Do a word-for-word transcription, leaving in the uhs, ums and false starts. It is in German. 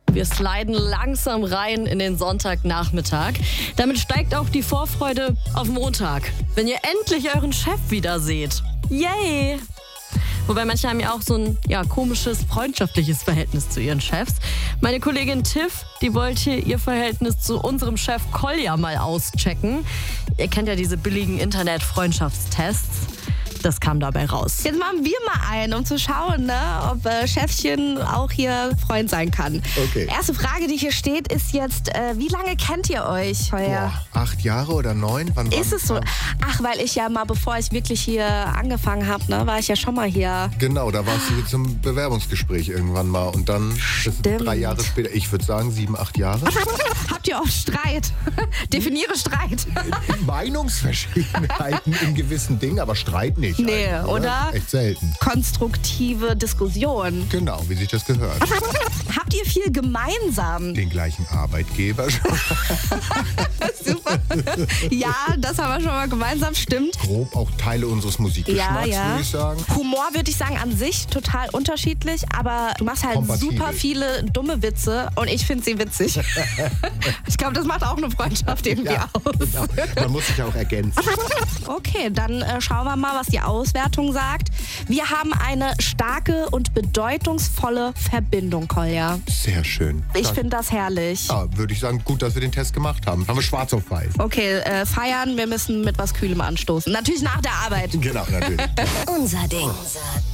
Wir sliden langsam rein in den Sonntagnachmittag. Damit steigt auch die Vorfreude auf Montag, wenn ihr endlich euren Chef wieder seht. Yay! Wobei manche haben ja auch so ein ja, komisches, freundschaftliches Verhältnis zu ihren Chefs. Meine Kollegin Tiff, die wollte ihr Verhältnis zu unserem Chef Kolja mal auschecken. Ihr kennt ja diese billigen Internet-Freundschaftstests. Das kam dabei raus. Jetzt machen wir mal einen, um zu schauen, ne, ob äh, Chefchen auch hier Freund sein kann. Okay. Erste Frage, die hier steht, ist jetzt, äh, wie lange kennt ihr euch heuer? Boah, acht Jahre oder neun? Wann Ist wann, es so? wann? Ach, weil ich ja mal, bevor ich wirklich hier angefangen habe, ne, war ich ja schon mal hier. Genau, da warst du zum Bewerbungsgespräch irgendwann mal. Und dann ist es drei Jahre später, ich würde sagen sieben, acht Jahre. Habt ihr oft Streit? Definiere Streit. Meinungsverschiedenheiten in gewissen Dingen, aber Streit nicht. Nee, eigentlich, oder? Echt selten. Konstruktive Diskussion. Genau, wie sich das gehört. Habt ihr viel gemeinsam? Den gleichen Arbeitgeber. Super. Ja, das haben wir schon mal gemeinsam, stimmt. Grob auch Teile unseres Musikgeschmacks, Ja, ja. würde ich sagen. Humor würde ich sagen an sich total unterschiedlich, aber du machst halt Kompatibel. super viele dumme Witze und ich finde sie witzig. Ich glaube, das macht auch eine Freundschaft irgendwie Ja, aus. genau. Man muss sich ja auch ergänzen. Okay, dann äh, schauen wir mal, was die Auswertung sagt. Wir haben eine starke und bedeutungsvolle Verbindung, Kolja. Sehr schön. Ich Das- finde das herrlich. Ja, würde ich sagen, gut, dass wir den Test gemacht haben. Haben wir schwarz auf weiß. Okay, äh, feiern, wir müssen mit was Kühlem anstoßen. Natürlich nach der Arbeit. Genau, natürlich. Unser Ding.